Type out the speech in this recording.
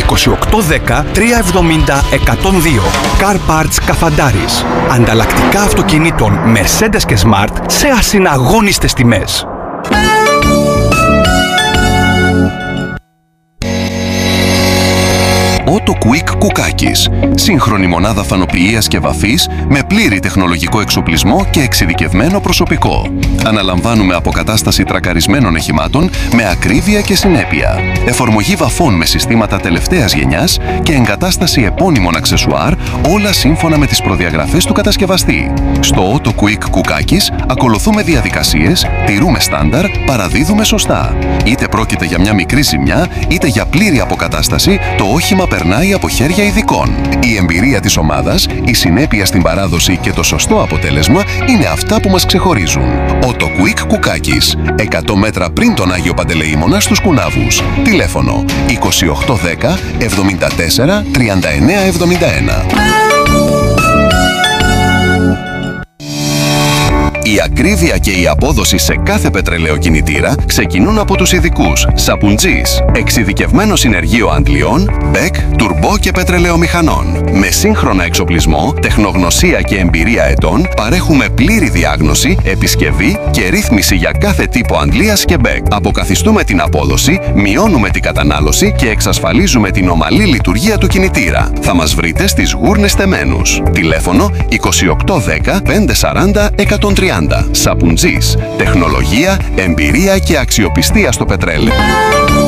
2810 370 102. Car Parts Καφαντάρης. Ανταλλακτικά αυτοκινήτων Mercedes και Smart σε ασυναγώνιστες τιμές. Auto Quick Κουκάκης. Σύγχρονη μονάδα φανοποιείας και βαφής με πλήρη τεχνολογικό εξοπλισμό και εξειδικευμένο προσωπικό. Αναλαμβάνουμε αποκατάσταση τρακαρισμένων οχημάτων με ακρίβεια και συνέπεια. Εφαρμογή βαφών με συστήματα τελευταίας γενιάς και εγκατάσταση επώνυμων αξεσουάρ, όλα σύμφωνα με τις προδιαγραφές του κατασκευαστή. Στο Auto Quick Κουκάκης ακολουθούμε διαδικασίες, τηρούμε στάνταρ, παραδίδουμε σωστά. Είτε πρόκειται για μια μικρή ζημιά, είτε για πλήρη αποκατάσταση, το όχημα περνάει από χέρια ειδικών. Η εμπειρία της ομάδας, η συνέπεια στην παράδοση και το σωστό αποτέλεσμα είναι αυτά που μας ξεχωρίζουν. Auto Quick Κουκάκης. 100 μέτρα πριν τον Άγιο Παντελεήμονα στους Κουνάβους. Τηλέφωνο 2810 74 39 71. Η ακρίβεια και η απόδοση σε κάθε πετρελαιοκινητήρα ξεκινούν από τους ειδικούς Σαπουντζής, εξειδικευμένο συνεργείο αντλιών, μπεκ, τουρμπό και πετρελαιομηχανών. Με σύγχρονα εξοπλισμό, τεχνογνωσία και εμπειρία ετών, παρέχουμε πλήρη διάγνωση, επισκευή και ρύθμιση για κάθε τύπο αντλίας και μπεκ. Αποκαθιστούμε την απόδοση, μειώνουμε την κατανάλωση και εξασφαλίζουμε την ομαλή λειτουργία του κινητήρα. Θα μας βρείτε στις Γούρνες Θεμένους. Τηλέφωνο 2810 540 130. Σαπουντζής. Τεχνολογία, εμπειρία και αξιοπιστία στο πετρέλαιο.